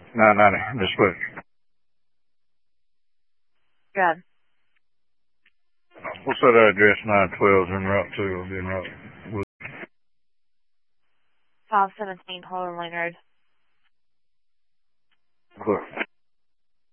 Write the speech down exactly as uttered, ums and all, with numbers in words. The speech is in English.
nine ninety, dispatch. Good. What's that address? nine twelve is in route two. It'll be in route. five seventeen Holland Lane Road. Clear.